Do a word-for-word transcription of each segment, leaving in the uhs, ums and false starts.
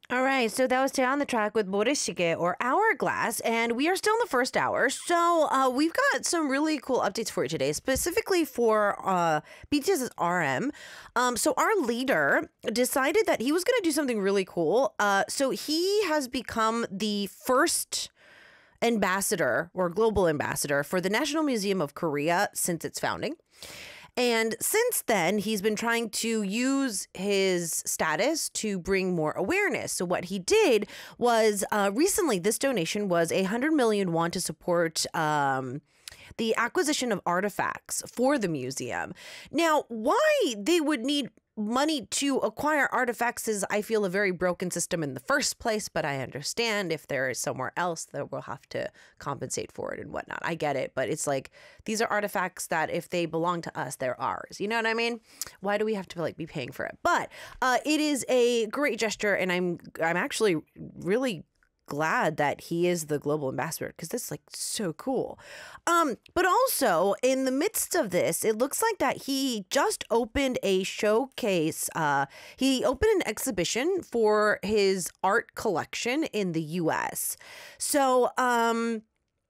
All right, so that was Stay on the Track with Morishige or Hourglass, and we are still in the first hour. So uh, we've got some really cool updates for you today, specifically for uh, BTS's R M. Um, so our leader decided that he was going to do something really cool. Uh, so he has become the first ambassador or global ambassador for the National Museum of Korea since its founding. And since then, he's been trying to use his status to bring more awareness. So what he did was uh, recently, this donation was a hundred million won to support um, the acquisition of artifacts for the museum. Now, why they would need money to acquire artifacts is, I feel, a very broken system in the first place, but I understand if there is somewhere else that we'll have to compensate for it and whatnot. I get it, but it's like, these are artifacts that if they belong to us, they're ours. You know what I mean? Why do we have to like be paying for it? But uh, it is a great gesture, and I'm I'm actually really glad that he is the global ambassador because this is like so cool. Um, but also in the midst of this, it looks like that he just opened a showcase. Uh, he opened an exhibition for his art collection in the U S. So, um,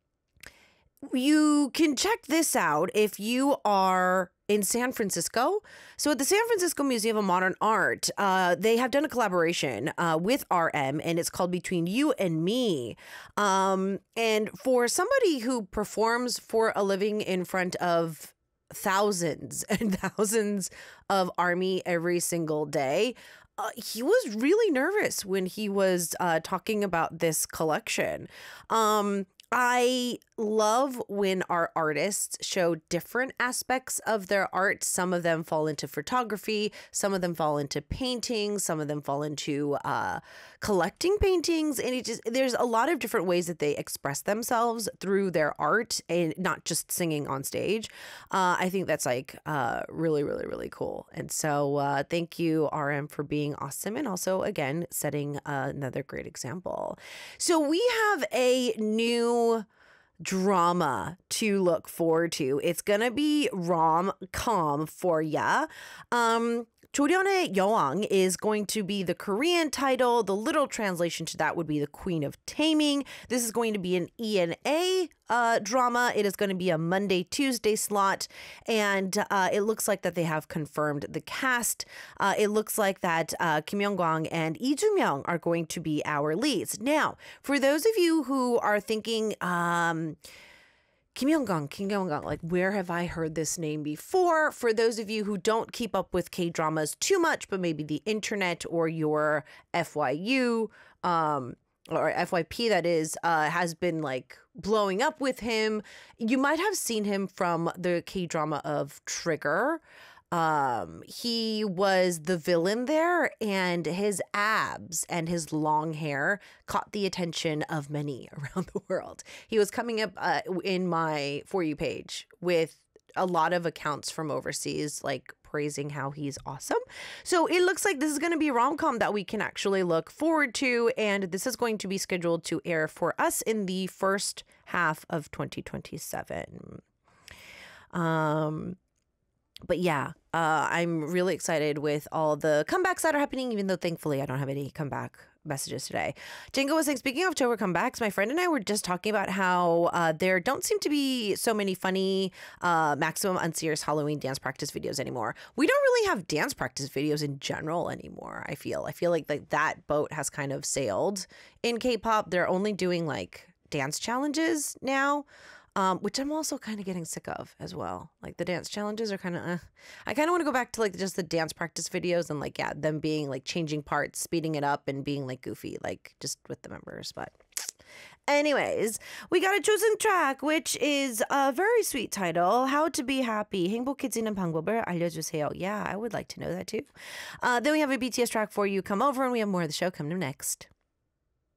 you can check this out if you are in San Francisco. So at the San Francisco Museum of Modern Art, uh, they have done a collaboration uh, with R M, and it's called Between You and Me. Um, and for somebody who performs for a living in front of thousands and thousands of ARMY every single day, uh, he was really nervous when he was uh, talking about this collection. Um, I love when our artists show different aspects of their art. Some of them fall into photography, some of them fall into painting, some of them fall into uh, collecting paintings, and it just there's a lot of different ways that they express themselves through their art and not just singing on stage. Uh, I think that's like uh, really, really, really cool. And so uh, thank you, R M, for being awesome, and also again setting uh, another great example. So we have a new drama to look forward to. It's gonna be rom-com for ya. Um, 조련의 여왕 is going to be the Korean title. The literal translation to that would be the Queen of Taming. This is going to be an E N A uh, drama. It is going to be a Monday, Tuesday slot. And uh, it looks like that they have confirmed the cast. Uh, it looks like that uh, Kim Young-kwang and Lee Joo-myung are going to be our leads. Now, for those of you who are thinking, um, Kim Young-kwang, Kim Young-kwang, like, where have I heard this name before? For those of you who don't keep up with K-dramas too much, but maybe the internet or your F Y U, um, or F Y P that is, uh, has been like blowing up with him. You might have seen him from the K-drama of Trigger. Um, he was the villain there, and his abs and his long hair caught the attention of many around the world. He was coming up uh, in my For You page with a lot of accounts from overseas, like praising how he's awesome. So it looks like this is going to be a rom-com that we can actually look forward to, and this is going to be scheduled to air for us in the first half of twenty twenty-seven. Um... But yeah, uh, I'm really excited with all the comebacks that are happening, even though thankfully I don't have any comeback messages today. Django was saying, speaking of October comebacks, my friend and I were just talking about how uh, there don't seem to be so many funny uh, Maximum Unserious Halloween dance practice videos anymore. We don't really have dance practice videos in general anymore, I feel. I feel like, like that boat has kind of sailed in K-pop. They're only doing like dance challenges now. Um, which I'm also kind of getting sick of as well. Like the dance challenges are kind of, uh, I kind of want to go back to like just the dance practice videos and like, yeah, them being like changing parts, speeding it up and being like goofy, like just with the members. But anyways, we got a chosen track, which is a very sweet title, How to Be Happy. 행복해지는 방법을 알려주세요. Yeah, I would like to know that too. Uh, then we have a B T S track for you. Come over, and we have more of the show coming up next.